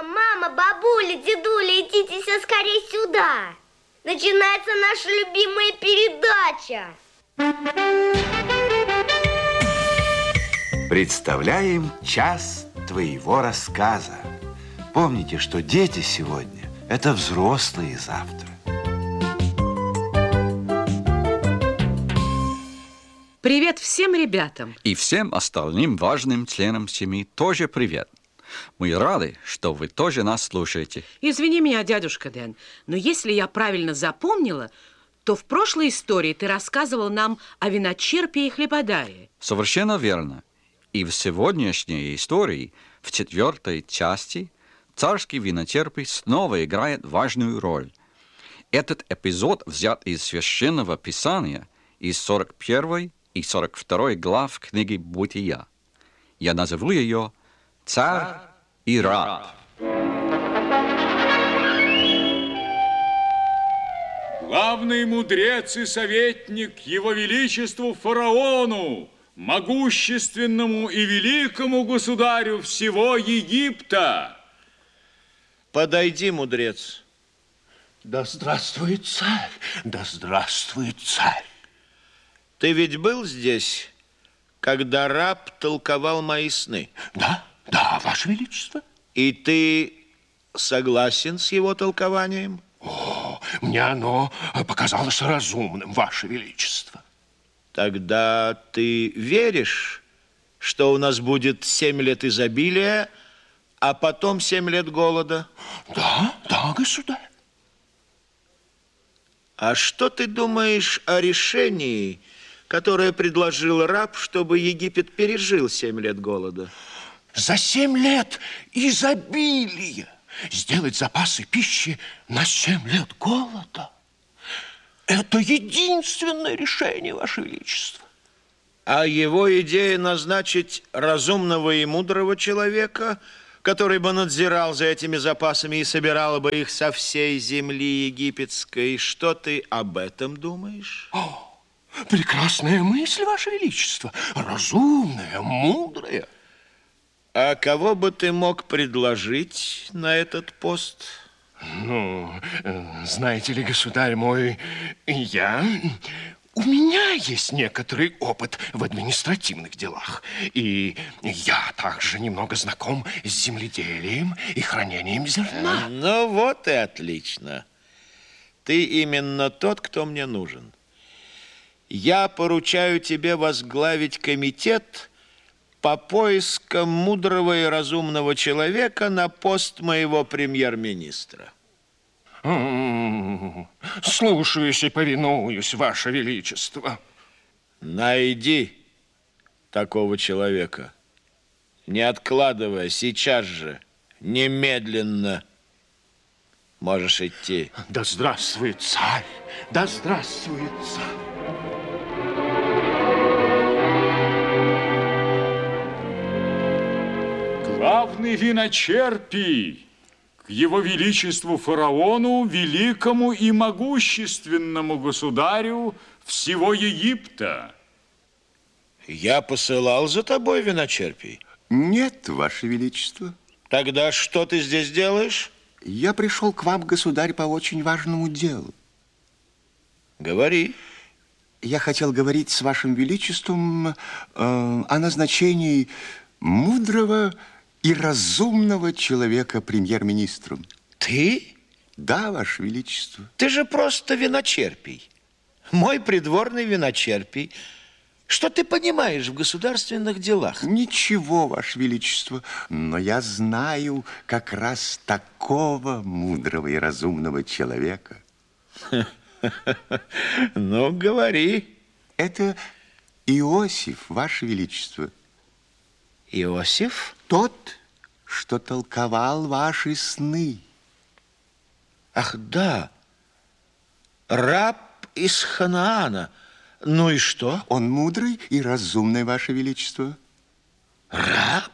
Папа, мама, бабуля, дедуля, идите все скорее сюда. Начинается наша любимая передача. Представляем час твоего рассказа. Помните, что дети сегодня – это взрослые завтра. Привет всем ребятам. И всем остальным важным членам семьи тоже привет. Мы рады, что вы тоже нас слушаете. Извини меня, дядюшка Дэн, но если я правильно запомнила, то в прошлой истории ты рассказывал нам о виночерпии и хлебодаре. Совершенно верно. И в сегодняшней истории, в 4 части, царский виночерпий снова играет важную роль. Этот эпизод взят из Священного Писания, из 41 и 42 глав книги «Бытия». Я назову ее «Царь и раб». Главный мудрец и советник Его Величеству фараону, могущественному и великому государю всего Египта. Подойди, мудрец. Да здравствует царь, да здравствует царь. Ты ведь был здесь, когда раб толковал мои сны? Да, да, Ваше Величество. И ты согласен с его толкованием? О, мне оно показалось разумным, Ваше Величество. Тогда ты веришь, что у нас будет 7 лет изобилия, а потом 7 лет голода? Да, да, государь. А что ты думаешь о решении, которое предложил раб, чтобы Египет пережил 7 лет голода? За 7 лет изобилия сделать запасы пищи на 7 лет голода. Это единственное решение, Ваше Величество. А его идея назначить разумного и мудрого человека, который бы надзирал за этими запасами и собирал бы их со всей земли египетской. Что ты об этом думаешь? О, прекрасная мысль, Ваше Величество. Разумная, мудрая. А кого бы ты мог предложить на этот пост? Ну, знаете ли, государь мой, у меня есть некоторый опыт в административных делах. И я также немного знаком с земледелием и хранением зерна. Ну вот и отлично. Ты именно тот, кто мне нужен. Я поручаю тебе возглавить комитет по поискам мудрого и разумного человека на пост моего премьер-министра. Слушаюсь и повинуюсь, Ваше Величество. Найди такого человека. Не откладывая, сейчас же, немедленно можешь идти. Да здравствует царь! Да здравствует царь! Главный виночерпий к Его Величеству фараону, великому и могущественному государю всего Египта. Я посылал за тобой, виночерпий? Нет, Ваше Величество. Тогда что ты здесь делаешь? Я пришел к вам, государь, по очень важному делу. Говори. Я хотел говорить с Вашим Величеством о назначении мудрого и разумного человека премьер-министром. Ты? Да, Ваше Величество. Ты же просто виночерпий. Мой придворный виночерпий. Что ты понимаешь в государственных делах? Ничего, Ваше Величество, но я знаю как раз такого мудрого и разумного человека. Ну, говори. Это Иосиф, Ваше Величество. Иосиф? Тот, что толковал ваши сны. Ах, да. Раб из Ханаана. Ну и что? Он мудрый и разумный, Ваше Величество. Раб?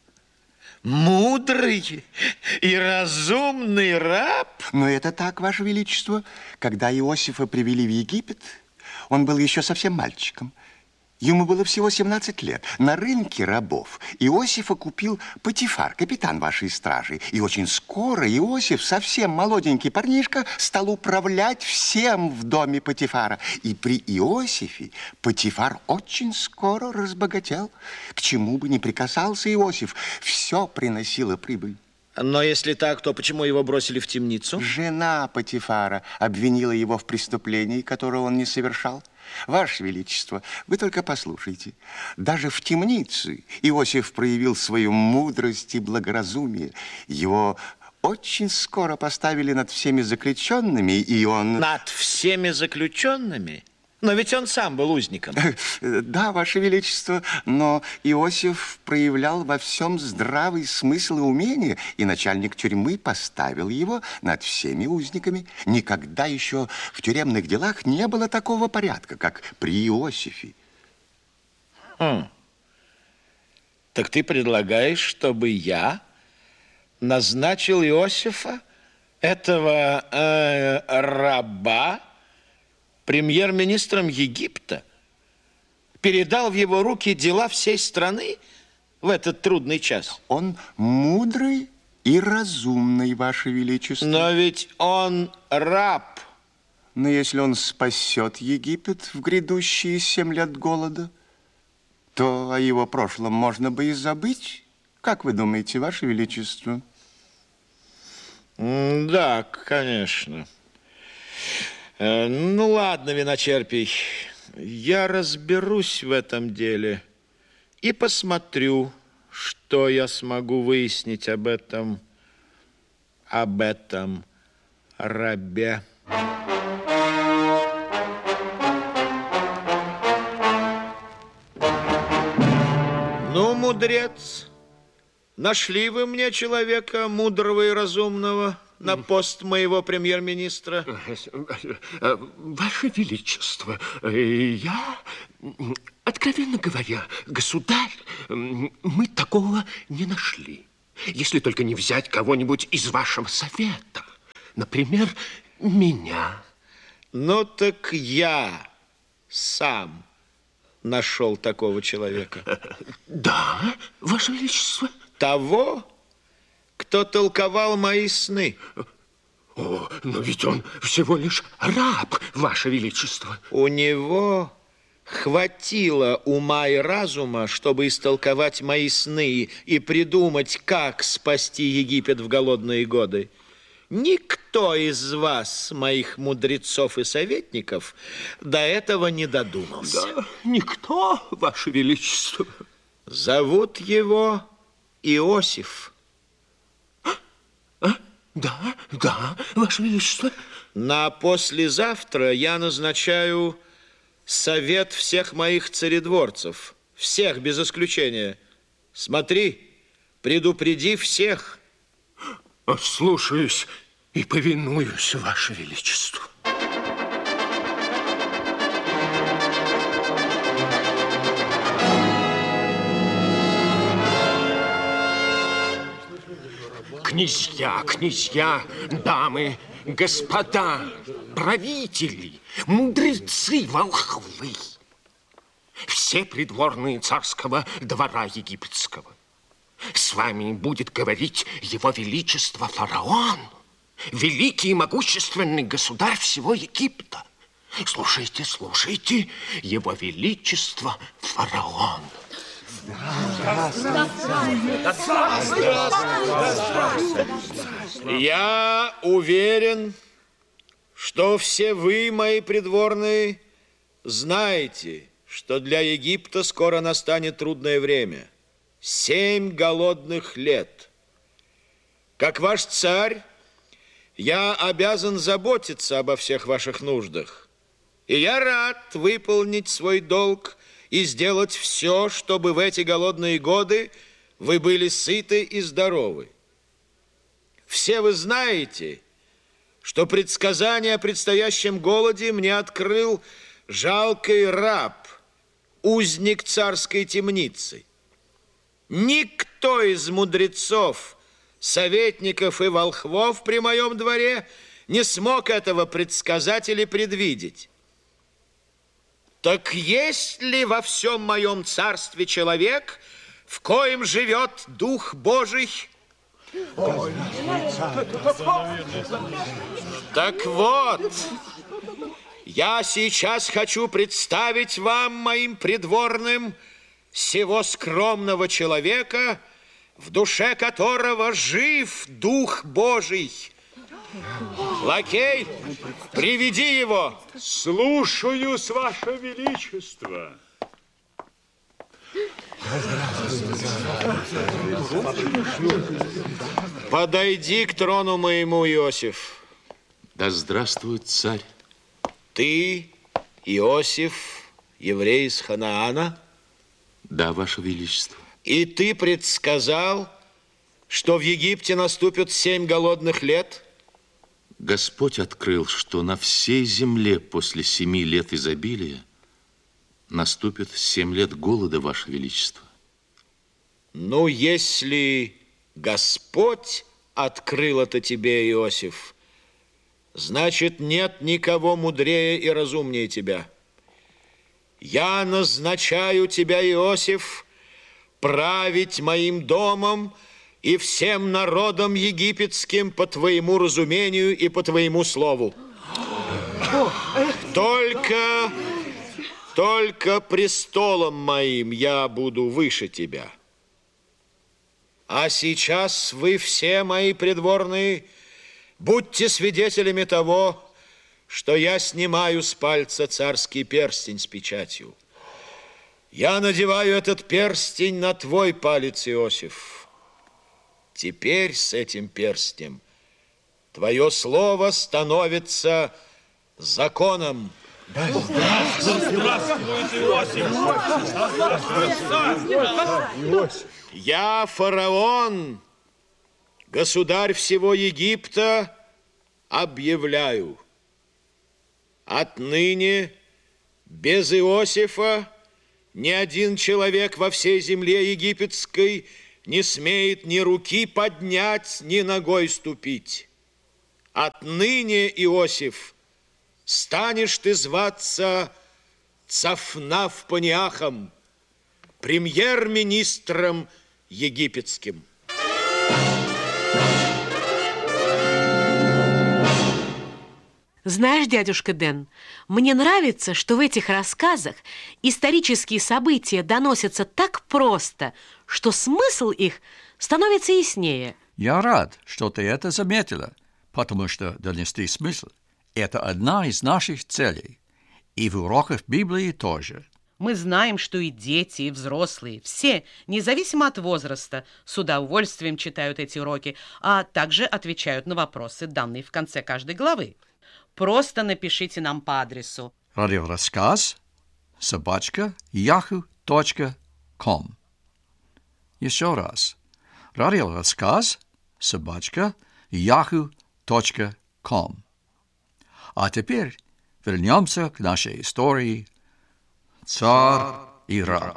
Мудрый и разумный раб? Но это так, Ваше Величество. Когда Иосифа привели в Египет, он был еще совсем мальчиком. Ему было всего 17 лет. На рынке рабов Иосифа купил Потифар, капитан вашей стражи. И очень скоро Иосиф, совсем молоденький парнишка, стал управлять всем в доме Потифара. И при Иосифе Потифар очень скоро разбогател. К чему бы ни прикасался Иосиф, все приносило прибыль. Но если так, то почему его бросили в темницу? Жена Потифара обвинила его в преступлении, которого он не совершал. Ваше Величество, вы только послушайте. Даже в темнице Иосиф проявил свою мудрость и благоразумие. Его очень скоро поставили над всеми заключенными, и он... Над всеми заключенными? Но ведь он сам был узником. Да, Ваше Величество, но Иосиф проявлял во всем здравый смысл и умение, и начальник тюрьмы поставил его над всеми узниками. Никогда еще в тюремных делах не было такого порядка, как при Иосифе. Так ты предлагаешь, чтобы я назначил Иосифа, этого раба, премьер-министром Египта, передал в его руки дела всей страны в этот трудный час? Он мудрый и разумный, Ваше Величество. Но ведь он раб. Но если он спасет Египет в грядущие 7 лет голода, то о его прошлом можно бы и забыть. Как вы думаете, Ваше Величество? Да, конечно. Ну, ладно, виночерпий, я разберусь в этом деле и посмотрю, что я смогу выяснить об этом рабе. Ну, мудрец, нашли вы мне человека мудрого и разумного на пост моего премьер-министра? Ваше Величество, я, откровенно говоря, государь, мы такого не нашли. Если только не взять кого-нибудь из вашего совета. Например, меня. Ну, так я сам нашел такого человека. Да, Ваше Величество. Того, кто толковал мои сны. О, но ведь он всего лишь раб, Ваше Величество. У него хватило ума и разума, чтобы истолковать мои сны и придумать, как спасти Египет в голодные годы. Никто из вас, моих мудрецов и советников, до этого не додумался. Да, никто, Ваше Величество. Зовут его Иосиф. Да, Ваше Величество. На послезавтра я назначаю совет всех моих царедворцев. Всех, без исключения. Смотри, предупреди всех. Слушаюсь и повинуюсь, Ваше Величество. Князья, дамы, господа, правители, мудрецы, волхвы, все придворные царского двора египетского. С вами будет говорить его величество фараон, великий и могущественный государь всего Египта. Слушайте, его величество фараон. Я уверен, что все вы, мои придворные, знаете, что для Египта скоро настанет трудное время. 7 голодных лет. Как ваш царь, я обязан заботиться обо всех ваших нуждах. И я рад выполнить свой долг и сделать все, чтобы в эти голодные годы вы были сыты и здоровы. Все вы знаете, что предсказание о предстоящем голоде мне открыл жалкий раб, узник царской темницы. Никто из мудрецов, советников и волхвов при моем дворе не смог этого предсказать или предвидеть. Так есть ли во всем моем царстве человек, в коем живет Дух Божий? Так вот, я сейчас хочу представить вам, моим придворным, сего скромного человека, в душе которого жив Дух Божий. Лакей, приведи его. Слушаюсь, Ваше Величество. Подойди к трону моему, Иосиф. Да здравствует царь. Ты, Иосиф, еврей из Ханаана? Да, Ваше Величество. И ты предсказал, что в Египте наступят 7 голодных лет? Господь открыл, что на всей земле после 7 лет изобилия наступит 7 лет голода, Ваше Величество. Ну, если Господь открыл это тебе, Иосиф, значит, нет никого мудрее и разумнее тебя. Я назначаю тебя, Иосиф, править моим домом и всем народом египетским по твоему разумению и по твоему слову. Только престолом моим я буду выше тебя. А сейчас вы все, мои придворные, будьте свидетелями того, что я снимаю с пальца царский перстень с печатью. Я надеваю этот перстень на твой палец, Иосиф. Теперь с этим перстнем твое слово становится законом. Я фараон, государь всего Египта, объявляю: отныне без Иосифа ни один человек во всей земле египетской не смеет ни руки поднять, ни ногой ступить. Отныне, Иосиф, станешь ты зваться Цафнаф-Паниахом, премьер-министром египетским. Знаешь, дядюшка Дэн, мне нравится, что в этих рассказах исторические события доносятся так просто, что смысл их становится яснее. Я рад, что ты это заметила, потому что донести смысл – это одна из наших целей. И в уроках Библии тоже. Мы знаем, что и дети, и взрослые, все, независимо от возраста, с удовольствием читают эти уроки, а также отвечают на вопросы, данные в конце каждой главы. Просто напишите нам по адресу radioraskaz@yahoo.com. Еще раз. radioraskaz@yahoo.com. А теперь вернемся к нашей истории «Царь и раб».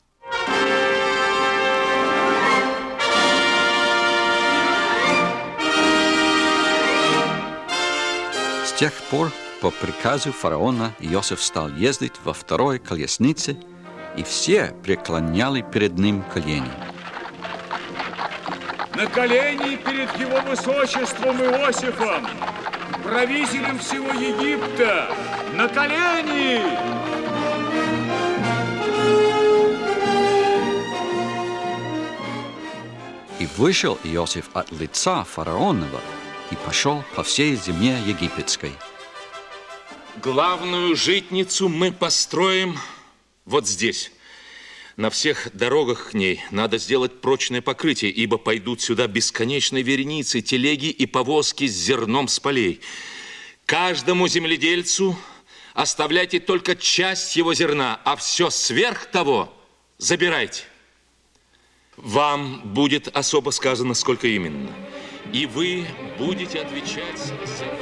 С тех пор по приказу фараона Иосиф стал ездить во второй колеснице, и все преклоняли перед ним колени. На колени перед его высочеством Иосифом, правителем всего Египта, на колени! И вышел Иосиф от лица фараонова и пошел по всей земле египетской. Главную житницу мы построим вот здесь. На всех дорогах к ней надо сделать прочное покрытие, ибо пойдут сюда бесконечной вереницей телеги и повозки с зерном с полей. Каждому земледельцу оставляйте только часть его зерна, а все сверх того забирайте. Вам будет особо сказано, сколько именно. И вы будете отвечать за все.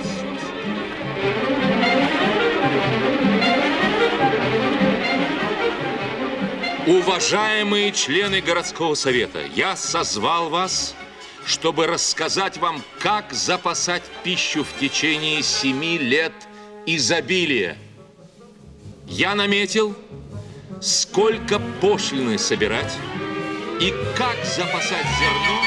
Уважаемые члены городского совета, я созвал вас, чтобы рассказать вам, как запасать пищу в течение 7 лет изобилия. я наметил, сколько пошлины собирать и как запасать зерно.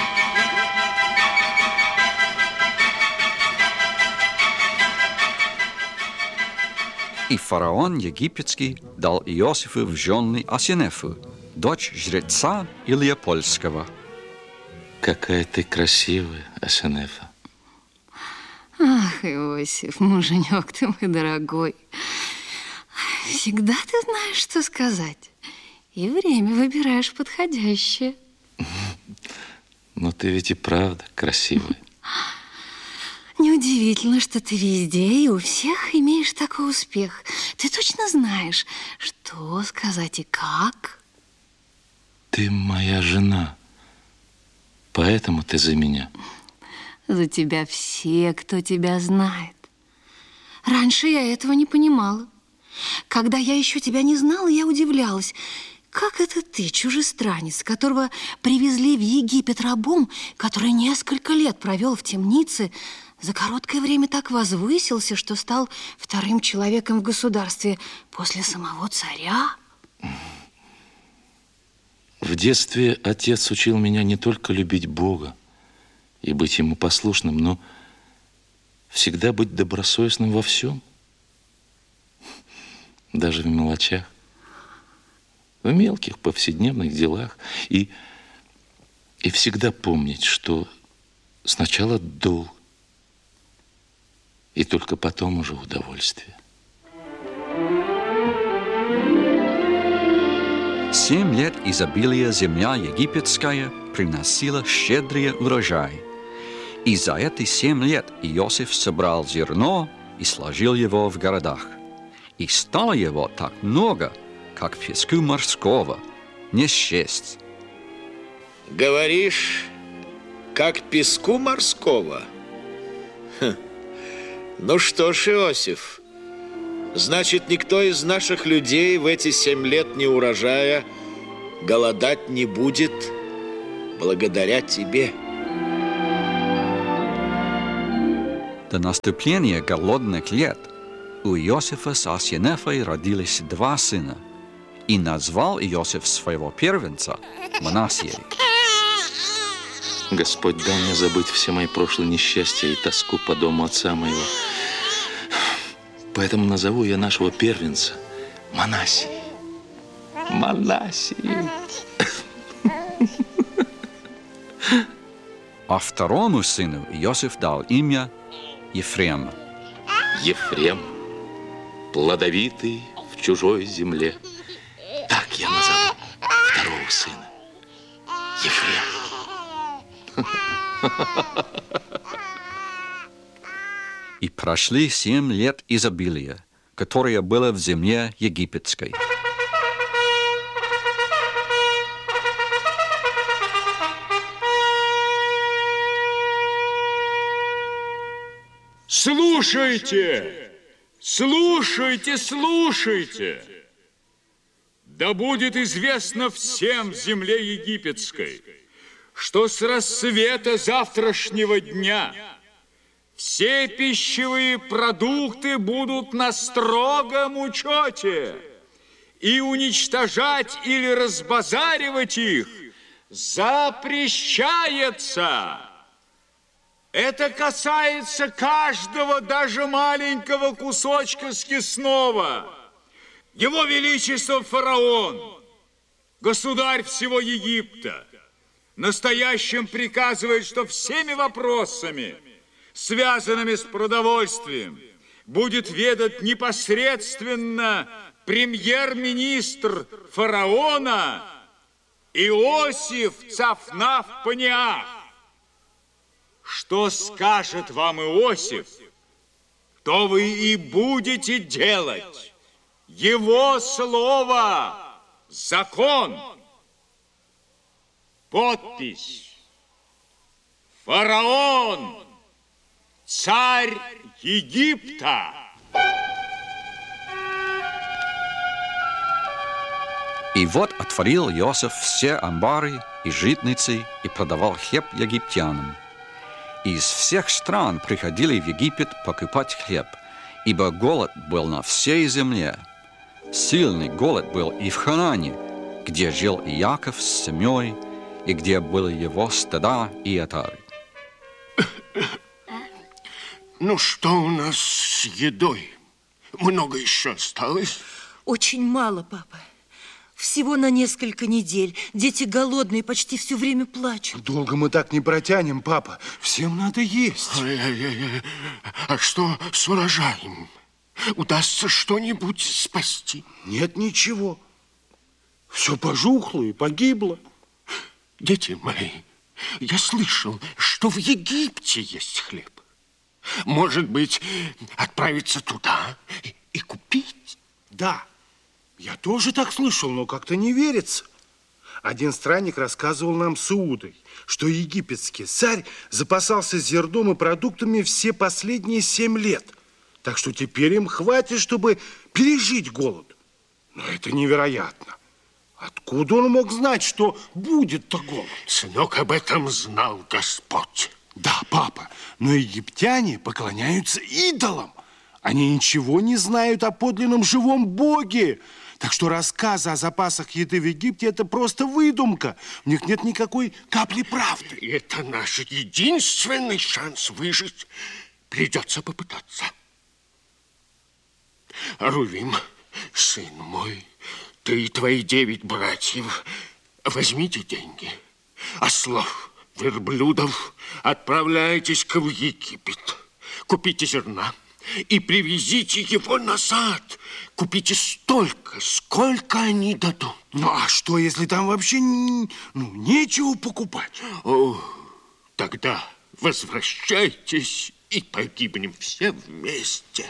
И фараон египетский дал Иосифу в жены Асинефу, дочь жреца Илия Польского. Какая ты красивая, Асинефа. Ах, Иосиф, муженек ты мой дорогой. Всегда ты знаешь, что сказать. И время выбираешь подходящее. Но ты ведь и правда красивая. Неудивительно, что ты везде и у всех имеешь такой успех. Ты точно знаешь, что сказать и как. Ты моя жена, поэтому ты за меня. За тебя все, кто тебя знает. Раньше я этого не понимала. Когда я еще тебя не знала, я удивлялась. Как это ты, чужестранец, которого привезли в Египет рабом, который несколько лет провел в темнице, за короткое время так возвысился, что стал вторым человеком в государстве после самого царя? В детстве отец учил меня не только любить Бога и быть ему послушным, но всегда быть добросовестным во всем, даже в мелочах, в мелких повседневных делах, и всегда помнить, что сначала долг, и только потом уже удовольствие. 7 лет изобилия земля египетская приносила щедрый урожай. И за эти 7 лет Иосиф собрал зерно и сложил его в городах. И стало его так много, как песку морского, не счесть. Говоришь, как песку морского? Ну что ж, Иосиф, значит, никто из наших людей в эти 7 лет неурожая голодать не будет благодаря тебе. До наступления голодных лет у Иосифа с Асинефой родились 2 сына, и назвал Иосиф своего первенца Манассией. Господь, дай мне забыть все мои прошлые несчастья и тоску по дому отца моего. Поэтому назову я нашего первенца Манассией. Манассией. А второму сыну Иосиф дал имя Ефрем. Ефрем, плодовитый в чужой земле. Так я назову второго сына. Ефрем. И прошли 7 лет изобилия, которое было в земле египетской. Слушайте, слушайте, слушайте. Да будет известно всем в земле египетской, что с рассвета завтрашнего дня все пищевые продукты будут на строгом учете, и уничтожать или разбазаривать их запрещается. Это касается каждого, даже маленького кусочка съестного. Его Величество фараон, государь всего Египта, настоящим приказывает, что всеми вопросами, связанными с продовольствием, будет ведать непосредственно премьер-министр фараона Иосиф Цафнаф-Паниах. Что скажет вам Иосиф, то вы и будете делать. Его слово – закон. Подпись. Фараон, царь Египта. И вот отворил Иосиф все амбары и житницы и продавал хлеб египтянам. Из всех стран приходили в Египет покупать хлеб, ибо голод был на всей земле. Сильный голод был и в Ханаане, где жил Иаков с семьей, и где были его стада и отары. Ну, что у нас с едой? Много еще осталось? Очень мало, папа. Всего на несколько недель. Дети голодные, почти все время плачут. Долго мы так не протянем, папа. Всем надо есть. А что с урожаем? Удастся что-нибудь спасти? Нет ничего. Все пожухло и погибло. Дети мои, я слышал, что в Египте есть хлеб. Может быть, отправиться туда и купить? Да, я тоже так слышал, но как-то не верится. Один странник рассказывал нам с Иудой, что египетский царь запасался зерном и продуктами все последние 7 лет. Так что теперь им хватит, чтобы пережить голод. Но это невероятно. Откуда он мог знать, что будет-то голод? Сынок, об этом знал Господь. Да, папа, но египтяне поклоняются идолам. Они ничего не знают о подлинном живом Боге. Так что рассказы о запасах еды в Египте – это просто выдумка. В них нет никакой капли правды. Это наш единственный шанс выжить. Придется попытаться. Рувим, сын мой, ты и твои 9 братьев возьмите деньги. Ослов, верблюдов отправляйтесь в Египет. Купите зерна и привезите его назад. Купите столько, сколько они дадут. Ну, а что, если там вообще нечего покупать? О, тогда возвращайтесь и погибнем все вместе.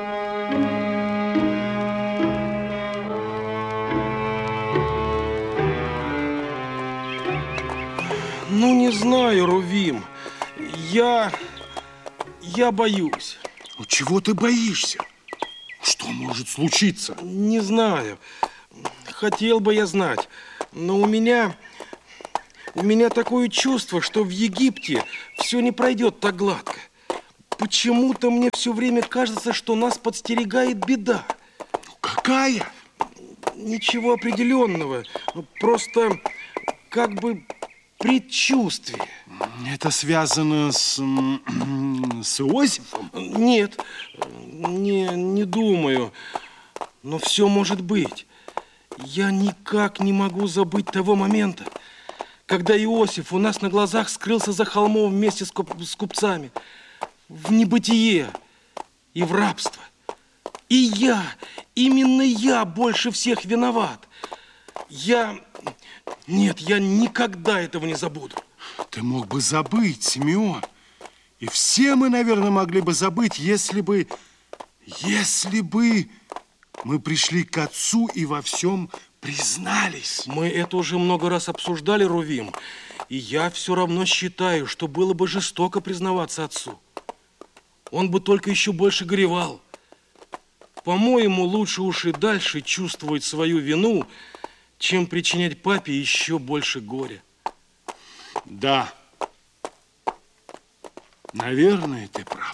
Ну, не знаю, Рувим. Я боюсь. Ну, чего ты боишься? Что может случиться? Не знаю. Хотел бы я знать. Но у меня такое чувство, что в Египте все не пройдет так гладко. Почему-то мне все время кажется, что нас подстерегает беда. Ну, какая? Ничего определенного. Просто как бы предчувствие. Это связано с Иосифом? Нет, не думаю. Но все может быть. Я никак не могу забыть того момента, когда Иосиф у нас на глазах скрылся за холмом вместе с купцами. В небытие и в рабство. И именно я больше всех виноват. Нет, я никогда этого не забуду. Ты мог бы забыть, Симеон. И все мы, наверное, могли бы забыть, если бы мы пришли к отцу и во всем признались. Мы это уже много раз обсуждали, Рувим. И я все равно считаю, что было бы жестоко признаваться отцу. Он бы только еще больше горевал. По-моему, лучше уж и дальше чувствовать свою вину, чем причинять папе еще больше горя. Да. Наверное, ты прав.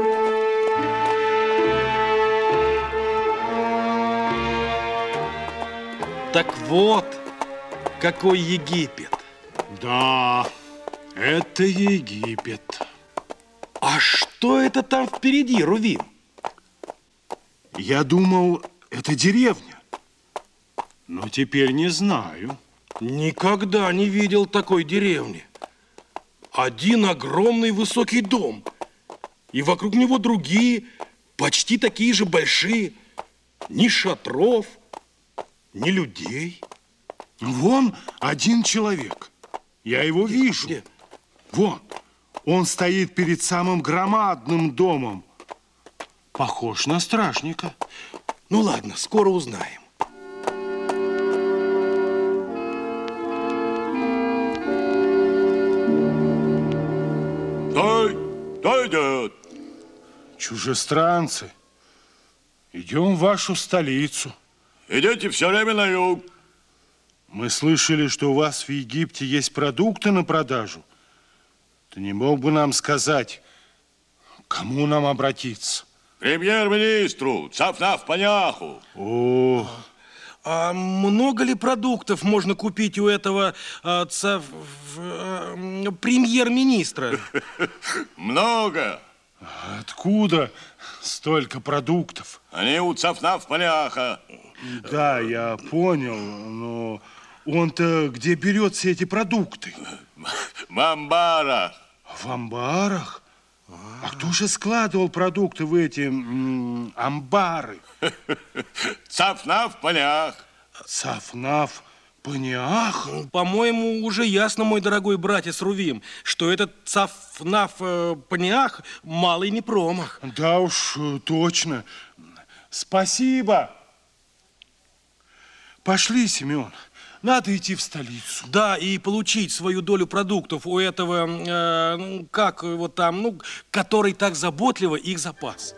Так вот, какой Египет. Да, это Египет. А что это там впереди, Рувим? Я думал, это деревня. Но теперь не знаю. Никогда не видел такой деревни. Один огромный высокий дом. И вокруг него другие, почти такие же большие. Ни шатров, ни людей. Вон один человек. Я его вижу. Где? Вон. Он стоит перед самым громадным домом. Похож на стражника. Ну ладно, скоро узнаем. Стой, дед! Чужестранцы, идем в вашу столицу. Идете все время на юг. Мы слышали, что у вас в Египте есть продукты на продажу. Ты не мог бы нам сказать, к кому нам обратиться? Премьер-министру, цафнаф-поняху. О, а много ли продуктов можно купить у этого премьер-министра? Много. Откуда столько продуктов? Они у цафнаф-поняха. Да, я понял, но он-то где берет все эти продукты? В амбарах. В амбарах? А кто же складывал продукты в эти амбары? Цафнаф-понях. Цафнаф-понях? По-моему, уже ясно, мой дорогой братец Рувим, что этот цафнаф-понях малый не промах. Да уж, точно. Спасибо. Пошли, Семен. Надо идти в столицу. Да, и получить свою долю продуктов у этого, как его там, который так заботливо их запас.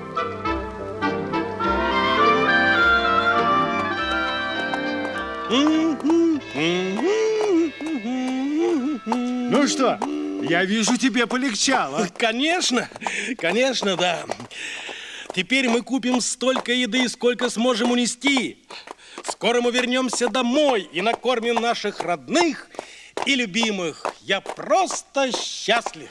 Ну что, я вижу, тебе полегчало. Конечно, конечно, да. Теперь мы купим столько еды, сколько сможем унести. Скоро мы вернемся домой и накормим наших родных и любимых. Я просто счастлив.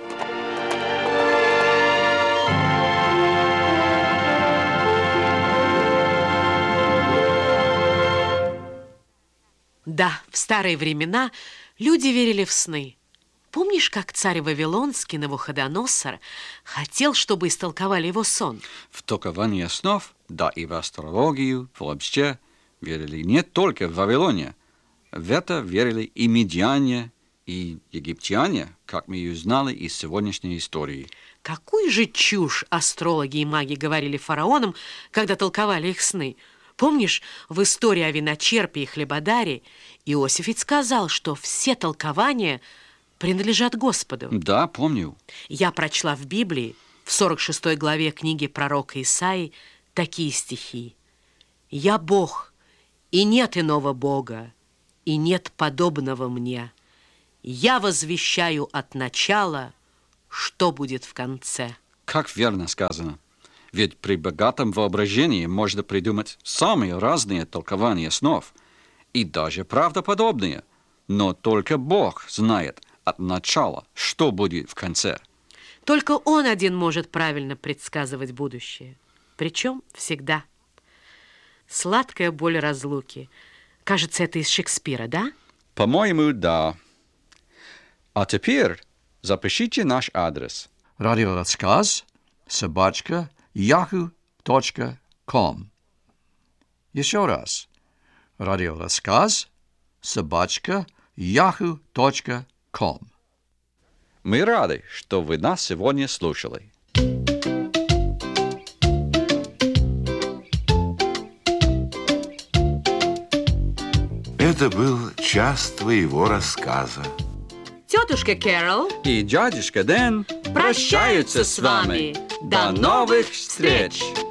Да, в старые времена люди верили в сны. Помнишь, как царь Вавилонский Навуходоносор хотел, чтобы истолковали его сон? В толкование снов, да и в астрологию вообще верили не только в Вавилоне. В это верили и медиане, и египтяне, как мы и узнали из сегодняшней истории. Какую же чушь астрологи и маги говорили фараонам, когда толковали их сны? Помнишь, в истории о виночерпе и хлебодаре Иосиф ведь сказал, что все толкования принадлежат Господу. Да, помню. Я прочла в Библии, в 46 главе книги пророка Исаии, такие стихи. «Я Бог, и нет иного Бога, и нет подобного мне. Я возвещаю от начала, что будет в конце». Как верно сказано. Ведь при богатом воображении можно придумать самые разные толкования снов, и даже правдоподобные. Но только Бог знает от начала, что будет в конце. Только Он один может правильно предсказывать будущее. Причем всегда. Сладкая боль разлуки. Кажется, это из Шекспира, да? По-моему, да. А теперь запишите наш адрес. Радиорассказ @yahoo.com. Еще раз. Радиорассказ @yahoo.com. Мы рады, что вы нас сегодня слушали. Это был час твоего рассказа. Тетушка Кэрол И дядюшка Дэн прощаются с вами. До новых встреч!